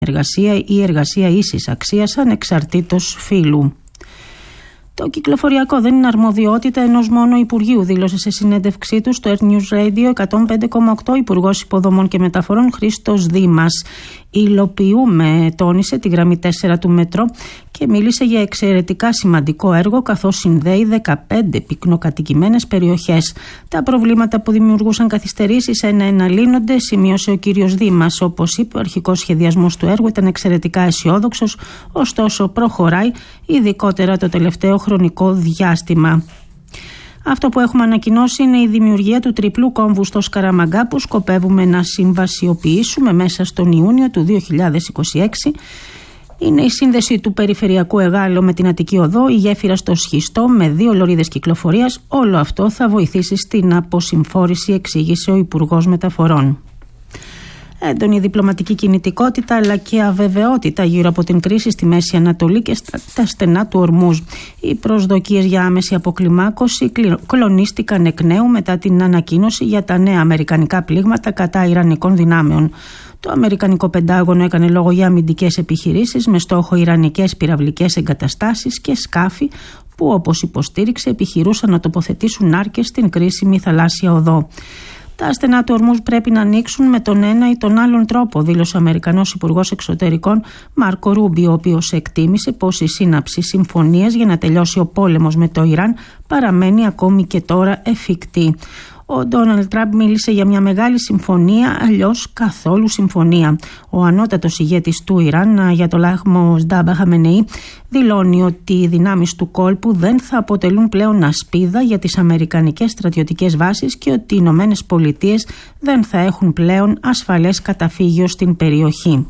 εργασία ή εργασία ίσης αξίας ανεξαρτήτως φύλου. Το κυκλοφοριακό δεν είναι αρμοδιότητα ενός μόνο Υπουργείου, δήλωσε σε συνέντευξή του στο Earth News Radio 105,8 Υπουργός Υποδομών και Μεταφορών Χρήστος Δήμας. Υλοποιούμε, τόνισε, τη γραμμή 4 του μετρό και μίλησε για εξαιρετικά σημαντικό έργο, καθώς συνδέει 15 πυκνοκατοικημένες περιοχές. Τα προβλήματα που δημιουργούσαν καθυστερήσεις ένα-ένα λύνονται, σημείωσε ο κύριος Δήμας. Όπως είπε, ο αρχικός σχεδιασμός του έργου ήταν εξαιρετικά αισιόδοξος, ωστόσο προχωράει, ειδικότερα το τελευταίο χρονικό διάστημα. Αυτό που έχουμε ανακοινώσει είναι η δημιουργία του τριπλού κόμβου στο Σκαραμαγκά που σκοπεύουμε να συμβασιοποιήσουμε μέσα στον Ιούνιο του 2026. Είναι η σύνδεση του Περιφερειακού Εγάλεο με την Αττική Οδό, η γέφυρα στο Σχιστό με 2 λωρίδες κυκλοφορίας. Όλο αυτό θα βοηθήσει στην αποσυμφόρηση, εξήγησε ο Υπουργός Μεταφορών. Έντονη διπλωματική κινητικότητα αλλά και αβεβαιότητα γύρω από την κρίση στη Μέση Ανατολή και στα στενά του Ορμούζ. Οι προσδοκίες για άμεση αποκλιμάκωση κλονίστηκαν εκ νέου μετά την ανακοίνωση για τα νέα αμερικανικά πλήγματα κατά ιρανικών δυνάμεων. Το Αμερικανικό Πεντάγωνο έκανε λόγο για αμυντικές επιχειρήσεις με στόχο ιρανικές πυραυλικές εγκαταστάσεις και σκάφη που, όπως υποστήριξε, επιχειρούσαν να τοποθετήσουν άρκες στην κρίσιμη θαλάσσια οδό. Τα στενά του Ορμούζ πρέπει να ανοίξουν με τον ένα ή τον άλλον τρόπο, δήλωσε ο Αμερικανός Υπουργός Εξωτερικών Μάρκο Ρούμπιο, ο οποίος εκτίμησε πως η σύναψη συμφωνίας για να τελειώσει ο πόλεμος με το Ιράν παραμένει ακόμη και τώρα εφικτή. Ο Ντόναλντ Τραμπ μίλησε για μια μεγάλη συμφωνία, αλλιώς καθόλου συμφωνία. Ο ανώτατος ηγέτης του Ιράν, Αγιατολάχ Μοσντάμπα Χαμενεή, δηλώνει ότι οι δυνάμεις του κόλπου δεν θα αποτελούν πλέον ασπίδα για τις αμερικανικές στρατιωτικές βάσεις και ότι οι Ηνωμένες Πολιτείες δεν θα έχουν πλέον ασφαλές καταφύγιο στην περιοχή.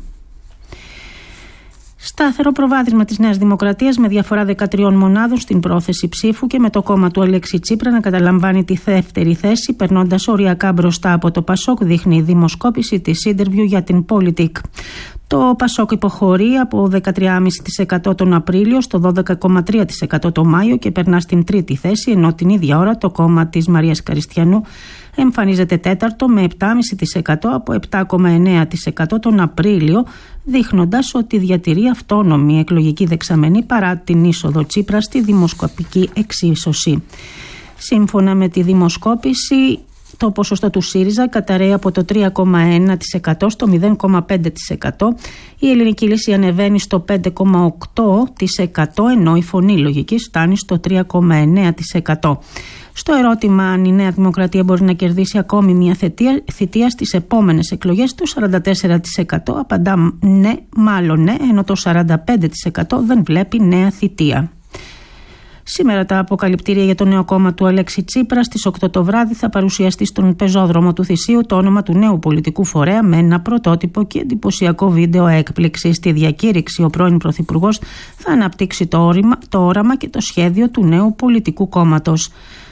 Σταθερό προβάδισμα της Νέας Δημοκρατίας με διαφορά 13 μονάδων στην πρόθεση ψήφου και με το κόμμα του Αλέξη Τσίπρα να καταλαμβάνει τη δεύτερη θέση, περνώντας οριακά μπροστά από το Πασόκ, δείχνει η δημοσκόπηση της Interview για την Politik. Το Πασόκ υποχωρεί από 13,5% τον Απρίλιο στο 12,3% τον Μάιο και περνά στην τρίτη θέση, ενώ την ίδια ώρα το κόμμα της Μαρίας Καριστιανού εμφανίζεται τέταρτο με 7,5% από 7,9% τον Απρίλιο, δείχνοντας ότι διατηρεί αυτόνομη εκλογική δεξαμενή παρά την είσοδο Τσίπρα στη δημοσκοπική εξίσωση. Σύμφωνα με τη δημοσκόπηση, το ποσοστό του ΣΥΡΙΖΑ καταραίει από το 3,1% στο 0,5%. Η Ελληνική Λύση ανεβαίνει στο 5,8%, ενώ η Φωνή Λογικής φτάνει στο 3,9%. Στο ερώτημα αν η Νέα Δημοκρατία μπορεί να κερδίσει ακόμη μια θητεία στις επόμενες εκλογές, το 44% απαντά ναι, μάλλον ναι, ενώ το 45% δεν βλέπει νέα θητεία. Σήμερα τα αποκαλυπτήρια για το νέο κόμμα του Αλέξη Τσίπρα. Στις 8 το βράδυ θα παρουσιαστεί στον πεζόδρομο του Θησίου το όνομα του νέου πολιτικού φορέα με ένα πρωτότυπο και εντυπωσιακό βίντεο έκπληξη. Στη διακήρυξη ο πρώην Πρωθυπουργός θα αναπτύξει το όραμα και το σχέδιο του νέου πολιτικού κόμματος.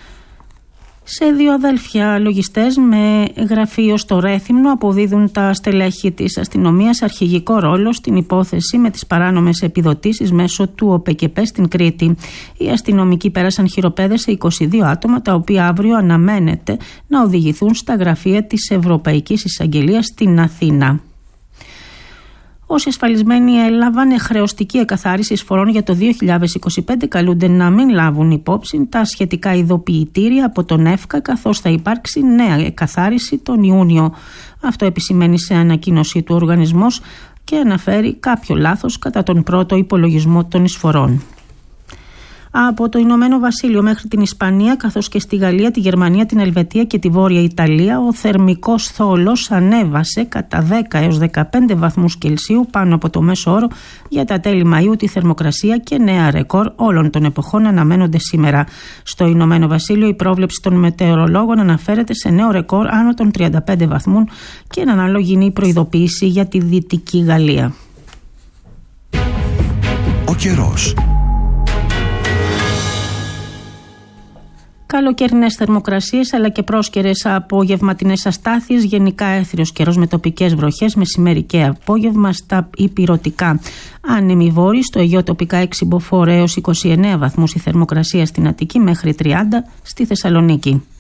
Σε 2 αδέλφια λογιστές με γραφείο στο Ρέθυμνο αποδίδουν τα στελέχη της αστυνομίας αρχηγικό ρόλο στην υπόθεση με τις παράνομες επιδοτήσεις μέσω του ΟΠΕΚΕΠΕ στην Κρήτη. Οι αστυνομικοί πέρασαν χειροπέδες σε 22 άτομα, τα οποία αύριο αναμένεται να οδηγηθούν στα γραφεία της Ευρωπαϊκής Εισαγγελίας στην Αθήνα. Όσοι ασφαλισμένοι έλαβαν χρεωστική εκαθάριση εισφορών για το 2025 καλούνται να μην λάβουν υπόψη τα σχετικά ειδοποιητήρια από τον ΕΦΚΑ, καθώς θα υπάρξει νέα εκαθάριση τον Ιούνιο. Αυτό επισημαίνει σε ανακοίνωσή του οργανισμός και αναφέρει κάποιο λάθος κατά τον πρώτο υπολογισμό των εισφορών. Από το Ηνωμένο Βασίλειο μέχρι την Ισπανία, καθώς και στη Γαλλία, τη Γερμανία, την Ελβετία και τη Βόρεια Ιταλία, ο θερμικός θόλος ανέβασε κατά 10 έως 15 βαθμούς Κελσίου πάνω από το μέσο όρο για τα τέλη Μαΐου. Τη θερμοκρασία και νέα ρεκόρ όλων των εποχών αναμένονται σήμερα. Στο Ηνωμένο Βασίλειο η πρόβλεψη των μετεωρολόγων αναφέρεται σε νέο ρεκόρ άνω των 35 βαθμών και εν ανάλογη η προειδοποίηση για τη Δυτική Γαλλία. Ο καιρός. Καλοκαιρινές θερμοκρασίες αλλά και πρόσκαιρες απογευματινές αστάθειες, γενικά έθριος καιρός με τοπικές βροχές, μεσημέρι και απόγευμα στα ηπειρωτικά. Άνεμη βόρη, στο Αιγαίο τοπικά 6 μποφόρ έως 29 βαθμούς η θερμοκρασία στην Αττική μέχρι 30 στη Θεσσαλονίκη.